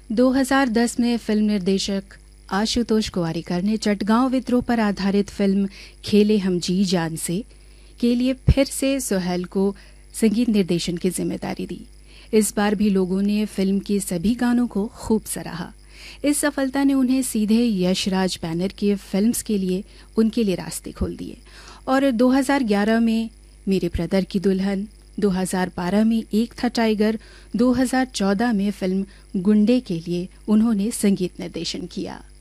2010 में फिल्म निर्देशक आशुतोष गोवारिकर ने चटगांव विद्रोह पर आधारित फिल्म खेले हम जी जान से के लिए फिर से सुहेल को संगीत निर्देशन की जिम्मेदारी दी। इस बार भी लोगों ने फिल्म के सभी गानों को खूब सराहा। इस सफलता ने उन्हें सीधे यशराज बैनर की फिल्म्स के लिए उनके लिए रास्ते खोल दिए और 2011 में मेरे ब्रदर की दुल्हन, 2012 में एक था टाइगर, 2014 में फिल्म गुंडे के लिए उन्होंने संगीत निर्देशन किया।